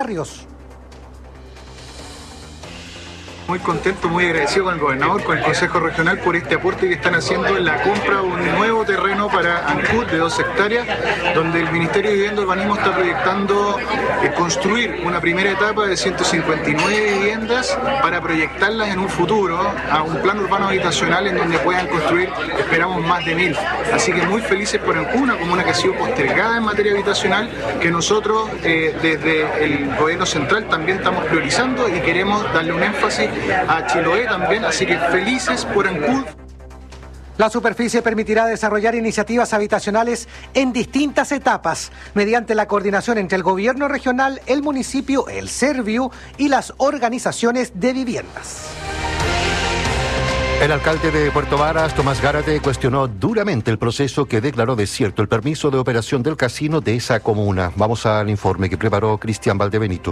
usuarios. Muy contento, muy agradecido con el gobernador, con el Consejo Regional por este aporte que están haciendo en la compra de un nuevo terreno para Ancud de 2 hectáreas, donde el Ministerio de Vivienda y Urbanismo está proyectando construir una primera etapa de 159 viviendas para proyectarlas en un futuro a un plan urbano habitacional en donde puedan construir, esperamos, más de 1000. Así que muy felices por Ancud, una comuna que ha sido postergada en materia habitacional, que nosotros desde el gobierno central también estamos priorizando y queremos darle un énfasis a Chiloé también, así que felices por Ancud. La superficie permitirá desarrollar iniciativas habitacionales en distintas etapas, mediante la coordinación entre el gobierno regional, el municipio, el Serviu y las organizaciones de viviendas. El alcalde de Puerto Varas, Tomás Gárate, cuestionó duramente el proceso que declaró desierto el permiso de operación del casino de esa comuna. Vamos al informe que preparó Cristian Valdebenito.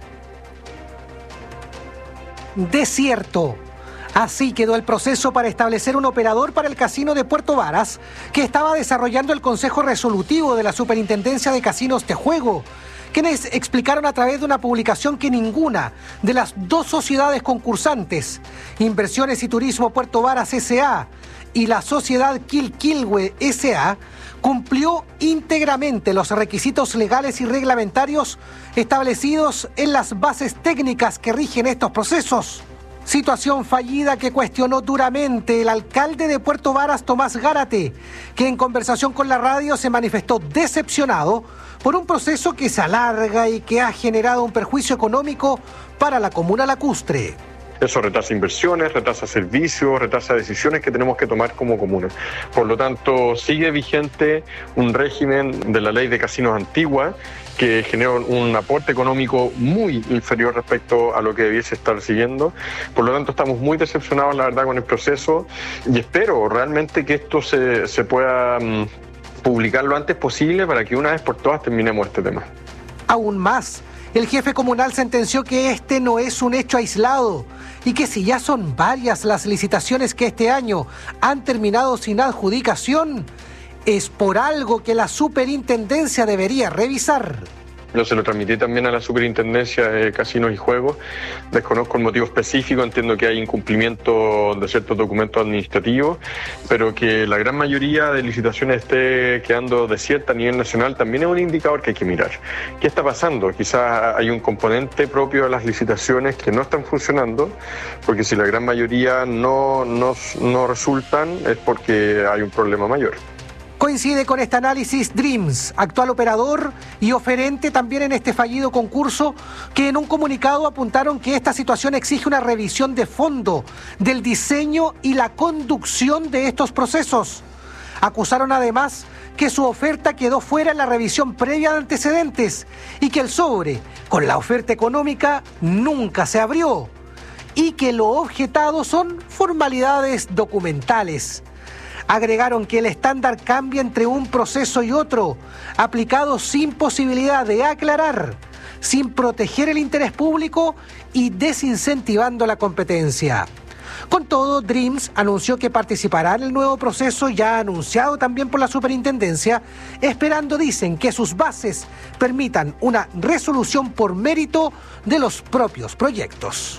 Desierto. Así quedó el proceso para establecer un operador para el casino de Puerto Varas, que estaba desarrollando el Consejo Resolutivo de la Superintendencia de Casinos de Juego, quienes explicaron a través de una publicación que ninguna de las 2 sociedades concursantes, Inversiones y Turismo Puerto Varas S.A. y la sociedad Quilquilhue S.A., cumplió íntegramente los requisitos legales y reglamentarios establecidos en las bases técnicas que rigen estos procesos. Situación fallida que cuestionó duramente el alcalde de Puerto Varas, Tomás Gárate, que en conversación con la radio se manifestó decepcionado por un proceso que se alarga y que ha generado un perjuicio económico para la comuna lacustre. Eso retrasa inversiones, retrasa servicios, retrasa decisiones que tenemos que tomar como comuna. Por lo tanto, sigue vigente un régimen de la ley de casinos antigua que genera un aporte económico muy inferior respecto a lo que debiese estar siguiendo. Por lo tanto, estamos muy decepcionados, la verdad, con el proceso y espero realmente que esto se pueda publicar lo antes posible para que una vez por todas terminemos este tema. Aún más, el jefe comunal sentenció que este no es un hecho aislado y que si ya son varias las licitaciones que este año han terminado sin adjudicación, es por algo que la superintendencia debería revisar. Yo se lo transmití también a la Superintendencia de Casinos y Juegos. Desconozco el motivo específico, entiendo que hay incumplimiento de ciertos documentos administrativos, pero que la gran mayoría de licitaciones esté quedando desierta a nivel nacional también es un indicador que hay que mirar. ¿Qué está pasando? Quizás hay un componente propio de las licitaciones que no están funcionando, porque si la gran mayoría no resultan es porque hay un problema mayor. Coincide con este análisis Dreams, actual operador y oferente también en este fallido concurso, que en un comunicado apuntaron que esta situación exige una revisión de fondo del diseño y la conducción de estos procesos. Acusaron además que su oferta quedó fuera en la revisión previa de antecedentes y que el sobre con la oferta económica nunca se abrió y que lo objetado son formalidades documentales. Agregaron que el estándar cambia entre un proceso y otro, aplicado sin posibilidad de aclarar, sin proteger el interés público y desincentivando la competencia. Con todo, Dreams anunció que participará en el nuevo proceso ya anunciado también por la superintendencia, esperando, dicen, que sus bases permitan una resolución por mérito de los propios proyectos.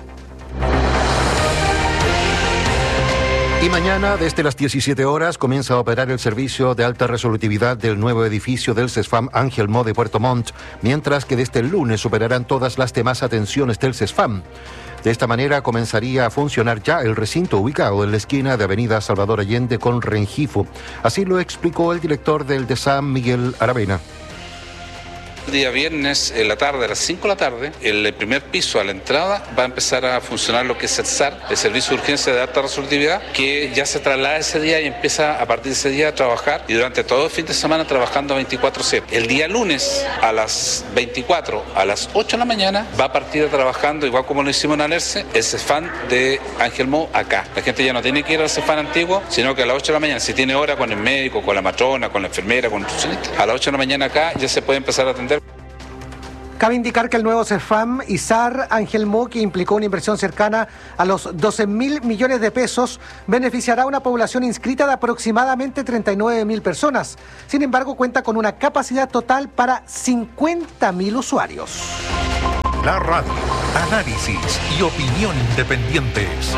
Y mañana, desde las 17 horas, comienza a operar el servicio de alta resolutividad del nuevo edificio del CESFAM Ángel Mo de Puerto Montt, mientras que desde el lunes operarán todas las demás atenciones del CESFAM. De esta manera comenzaría a funcionar ya el recinto ubicado en la esquina de Avenida Salvador Allende con Rengifo. Así lo explicó el director del DESAM, Miguel Aravena. El día viernes en la tarde, a las 5 de la tarde, el primer piso a la entrada va a empezar a funcionar lo que es el SAR, el Servicio de Urgencia de Alta Resolutividad, que ya se traslada ese día y empieza a partir de ese día a trabajar y durante todo el fin de semana trabajando 24/7. El día lunes a las 24, a las 8 de la mañana, va a partir trabajando, igual como lo hicimos en Alerce, el CESFAM de Ángel Mo acá. La gente ya no tiene que ir al CESFAM antiguo, sino que a las 8 de la mañana, si tiene hora con el médico, con la matrona, con la enfermera, con el nutricionista, a las 8 de la mañana acá ya se puede empezar a atender. Cabe indicar que el nuevo CESFAM y SAR Ángel Mo, que implicó una inversión cercana a los 12.000 millones de pesos, beneficiará a una población inscrita de aproximadamente 39.000 personas. Sin embargo, cuenta con una capacidad total para 50.000 usuarios. La radio, análisis y opinión independientes.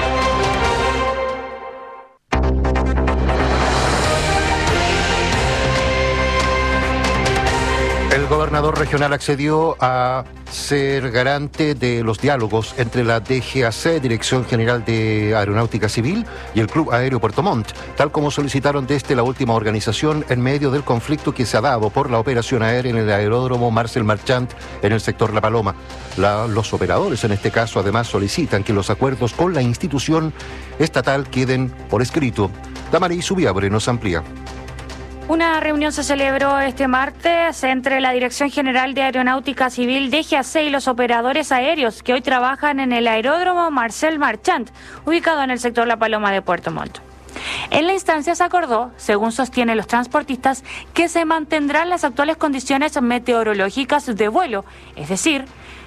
El gobernador regional accedió a ser garante de los diálogos entre la DGAC, Dirección General de Aeronáutica Civil, y el Club Aéreo Puerto Montt, tal como solicitaron desde la última organización en medio del conflicto que se ha dado por la operación aérea en el aeródromo Marcel Marchand en el sector La Paloma. Los operadores en este caso además solicitan que los acuerdos con la institución estatal queden por escrito. Damaris Subiabre nos amplía. Una reunión se celebró este martes entre la Dirección General de Aeronáutica Civil, DGAC, y los operadores aéreos que hoy trabajan en el aeródromo Marcel Marchand, ubicado en el sector La Paloma de Puerto Montt. En la instancia se acordó, según sostienen los transportistas, que se mantendrán las actuales condiciones meteorológicas de vuelo, es decir,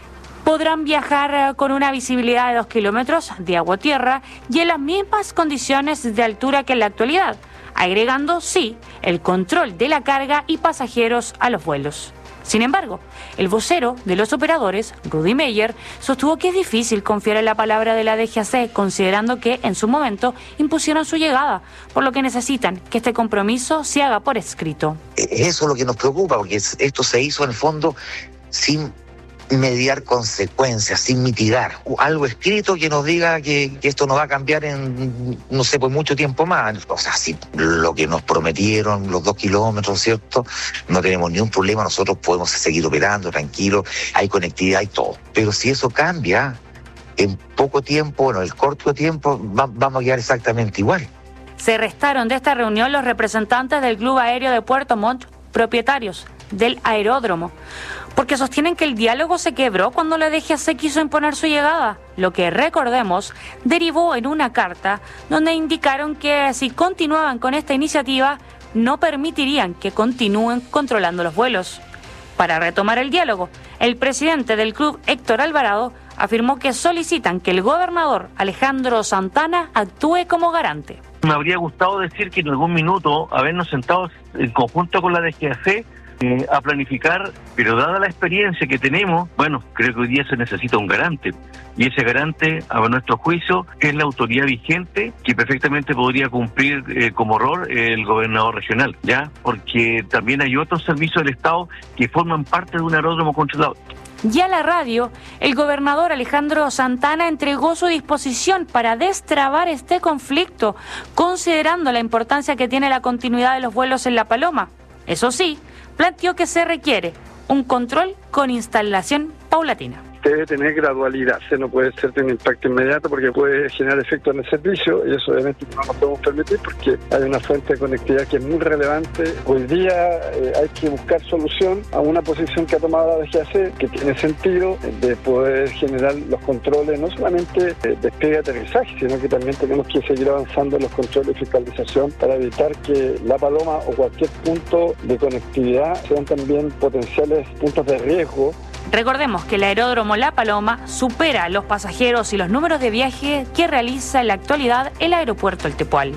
podrán viajar con una visibilidad de 2 kilómetros de agua-tierra y en las mismas condiciones de altura que en la actualidad, agregando, sí, el control de la carga y pasajeros a los vuelos. Sin embargo, el vocero de los operadores, Rudy Meyer, sostuvo que es difícil confiar en la palabra de la DGAC, considerando que en su momento impusieron su llegada, por lo que necesitan que este compromiso se haga por escrito. Eso es lo que nos preocupa, porque esto se hizo en el fondo sin mediar consecuencias, sin mitigar. Algo escrito que nos diga que esto no va a cambiar en, no sé, por mucho tiempo más. O sea, si lo que nos prometieron, los 2 kilómetros, ¿cierto? No tenemos ni un problema, nosotros podemos seguir operando tranquilos, hay conectividad y todo. Pero si eso cambia, en poco tiempo, bueno, en corto tiempo, vamos a quedar exactamente igual. Se restaron de esta reunión los representantes del Club Aéreo de Puerto Montt, propietarios del aeródromo, porque sostienen que el diálogo se quebró cuando la DGAC quiso imponer su llegada, lo que, recordemos, derivó en una carta donde indicaron que si continuaban con esta iniciativa no permitirían que continúen controlando los vuelos. Para retomar el diálogo, el presidente del club, Héctor Alvarado, afirmó que solicitan que el gobernador Alejandro Santana actúe como garante. Me habría gustado decir que en algún minuto habernos sentado en conjunto con la DGAC a planificar, pero dada la experiencia que tenemos, bueno, creo que hoy día se necesita un garante, y ese garante, a nuestro juicio, es la autoridad vigente que perfectamente podría cumplir como rol el gobernador regional, ¿ya? Porque también hay otros servicios del Estado que forman parte de un aeródromo controlado. Ya a la radio, el gobernador Alejandro Santana entregó su disposición para destrabar este conflicto, considerando la importancia que tiene la continuidad de los vuelos en La Paloma. Eso sí, planteó que se requiere un control con instalación paulatina. Debe tener gradualidad, no puede ser de un impacto inmediato porque puede generar efectos en el servicio y eso obviamente no nos podemos permitir porque hay una fuente de conectividad que es muy relevante. Hoy día hay que buscar solución a una posición que ha tomado la DGAC que tiene sentido de poder generar los controles, no solamente despegue y aterrizaje, sino que también tenemos que seguir avanzando en los controles de fiscalización para evitar que La Paloma o cualquier punto de conectividad sean también potenciales puntos de riesgo. Recordemos que el aeródromo La Paloma supera los pasajeros y los números de viaje que realiza en la actualidad el aeropuerto El Tepual.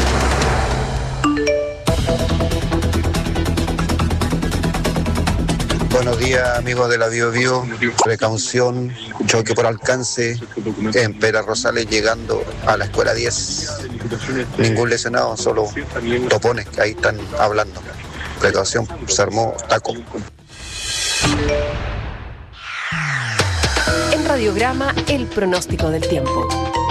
Buenos días, amigos de la Biobío. Precaución, choque por alcance en Pera Rosales llegando a la escuela 10. Ningún lesionado, solo topones que ahí están hablando. Precaución, se armó taco. En Radiograma, el pronóstico del tiempo.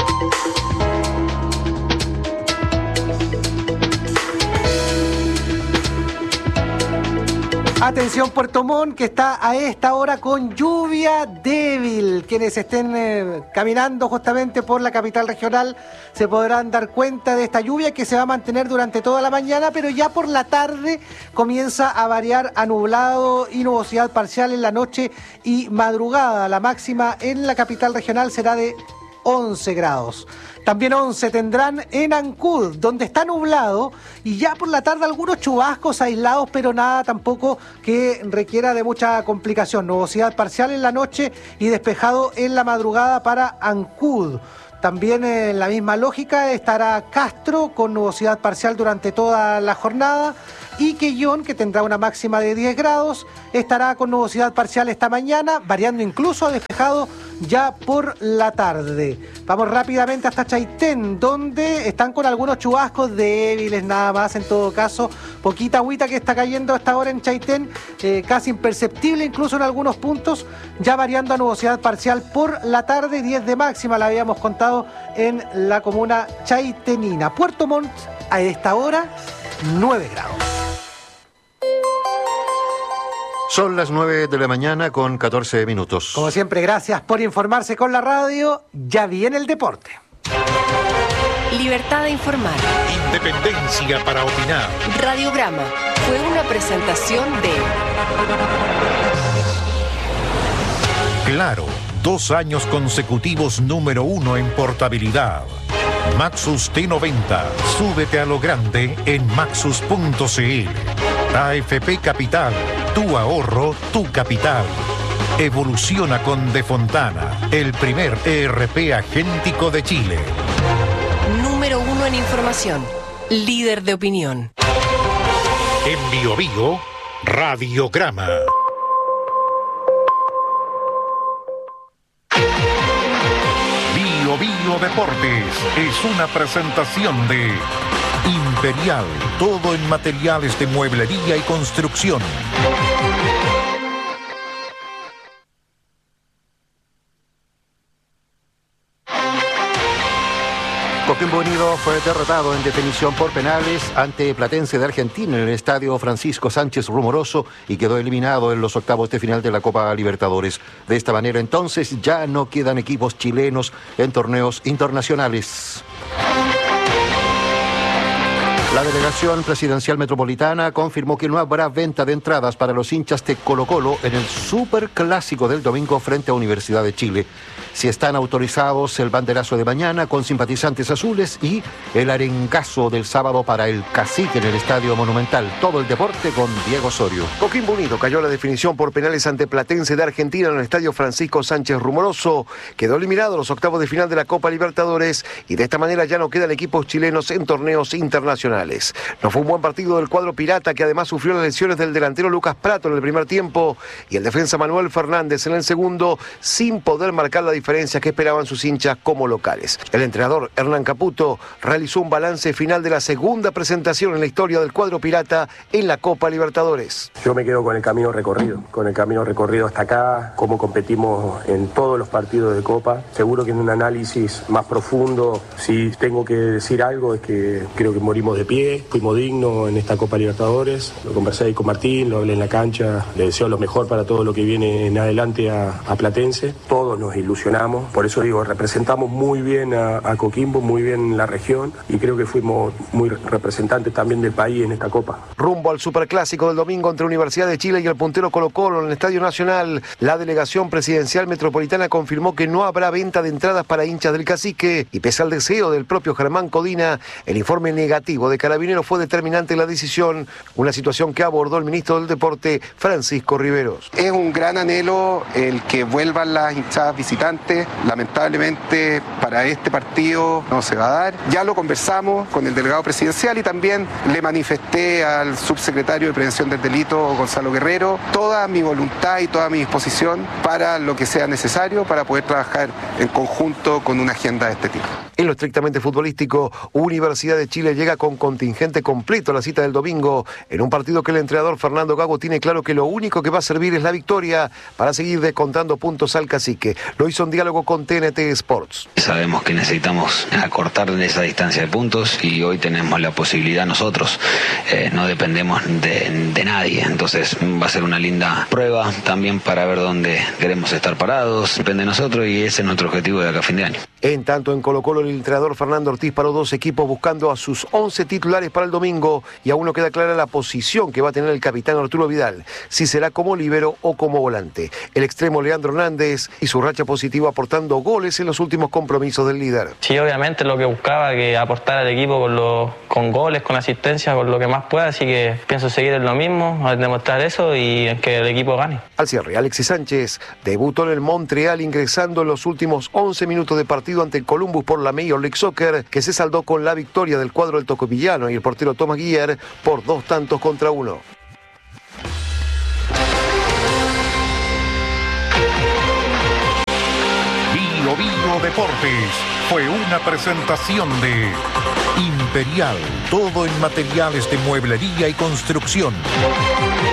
Atención Puerto Montt, que está a esta hora con lluvia débil. Quienes estén caminando justamente por la capital regional se podrán dar cuenta de esta lluvia que se va a mantener durante toda la mañana, pero ya por la tarde comienza a variar a nublado y nubosidad parcial en la noche y madrugada. La máxima en la capital regional será de 11 grados. También 11 tendrán en Ancud, donde está nublado y ya por la tarde algunos chubascos aislados, pero nada tampoco que requiera de mucha complicación. Nubosidad parcial en la noche y despejado en la madrugada para Ancud. También en la misma lógica estará Castro con nubosidad parcial durante toda la jornada. y Quellón, que tendrá una máxima de 10 grados, estará con nubosidad parcial esta mañana, variando incluso a despejado ya por la tarde. Vamos rápidamente hasta Chaitén, donde están con algunos chubascos débiles nada más, en todo caso, poquita agüita que está cayendo hasta ahora en Chaitén, casi imperceptible incluso en algunos puntos, ya variando a nubosidad parcial por la tarde, 10 de máxima la habíamos contado en la comuna chaitenina. Puerto Montt a esta hora 9 grados. Son las 9 de la mañana con 14 minutos. Como siempre, gracias por informarse con la radio. Ya viene el deporte. Libertad de informar. Independencia para opinar. Radiograma fue una presentación de... Claro, 2 años consecutivos número 1 en portabilidad. Maxus T90. Súbete a lo grande en maxus.cl. AFP Capital. Tu ahorro, tu capital. Evoluciona con De Fontana, el primer ERP agéntico de Chile. Número 1 en información. Líder de opinión. En Bio Bio, Radiograma. Bio Bio Deportes es una presentación de Imperial, todo en materiales de mueblería y construcción. Coquimbo Unido fue derrotado en definición por penales ante Platense de Argentina en el estadio Francisco Sánchez Rumoroso y quedó eliminado en los octavos de final de la Copa Libertadores. De esta manera, entonces, ya no quedan equipos chilenos en torneos internacionales. La delegación presidencial metropolitana confirmó que no habrá venta de entradas para los hinchas de Colo-Colo en el superclásico del domingo frente a Universidad de Chile. Si están autorizados el banderazo de mañana con simpatizantes azules y el arengazo del sábado para el Cacique en el Estadio Monumental. Todo el deporte con Diego Osorio. Coquimbo Unido cayó a la definición por penales ante Platense de Argentina en el Estadio Francisco Sánchez Rumoroso. Quedó eliminado en los octavos de final de la Copa Libertadores y de esta manera ya no quedan equipos chilenos en torneos internacionales. No fue un buen partido del cuadro pirata, que además sufrió las lesiones del delantero Lucas Prato en el primer tiempo y el defensa Manuel Fernández en el segundo, sin poder marcar la diferencia que esperaban sus hinchas como locales. El entrenador Hernán Caputo realizó un balance final de la segunda presentación en la historia del cuadro pirata en la Copa Libertadores. Yo me quedo con el camino recorrido hasta acá, cómo competimos en todos los partidos de Copa. Seguro que en un análisis más profundo, si tengo que decir algo, es que creo que morimos de pie, fuimos dignos en esta Copa Libertadores. Lo conversé ahí con Martín, lo hablé en la cancha, le deseo lo mejor para todo lo que viene en adelante a Platense. Todos nos ilusionamos, por eso digo, representamos muy bien a Coquimbo, muy bien la región, y creo que fuimos muy representantes también del país en esta Copa. Rumbo al superclásico del domingo entre Universidad de Chile y el puntero Colo-Colo en el Estadio Nacional, la delegación presidencial metropolitana confirmó que no habrá venta de entradas para hinchas del Cacique, y pese al deseo del propio Germán Codina, el informe negativo de Carabineros fue determinante en la decisión, una situación que abordó el ministro del Deporte, Francisco Riveros. Es un gran anhelo el que vuelvan las hinchadas visitantes. Lamentablemente para este partido no se va a dar. Ya lo conversamos con el delegado presidencial y también le manifesté al subsecretario de Prevención del Delito, Gonzalo Guerrero, toda mi voluntad y toda mi disposición para lo que sea necesario para poder trabajar en conjunto con una agenda de este tipo. En lo estrictamente futbolístico, Universidad de Chile llega con contingente completo a la cita del domingo, en un partido que el entrenador Fernando Gago tiene claro que lo único que va a servir es la victoria para seguir descontando puntos al Cacique. Lo hizo en diálogo con TNT Sports. Sabemos que necesitamos acortar esa distancia de puntos y hoy tenemos la posibilidad nosotros, no dependemos de nadie, entonces va a ser una linda prueba también para ver dónde queremos estar parados, depende de nosotros y ese es nuestro objetivo de acá a fin de año. En tanto, en Colo-Colo, el entrenador Fernando Ortiz paró 2 equipos buscando a sus 11 titulares para el domingo y aún no queda clara la posición que va a tener el capitán Arturo Vidal, si será como líbero o como volante. El extremo Leandro Hernández y su racha positiva aportando goles en los últimos compromisos del líder. Sí, obviamente lo que buscaba, que aportar al equipo con goles, con asistencia, con lo que más pueda, así que pienso seguir en lo mismo, a demostrar eso y que el equipo gane. Al cierre, Alexis Sánchez debutó en el Montreal ingresando en los últimos 11 minutos de partido partido ante el Columbus por la Major League Soccer, que se saldó con la victoria del cuadro del tocopillano y el portero Thomas Guier por 2-1. Bio Deportes fue una presentación de Imperial, todo en materiales de mueblería y construcción.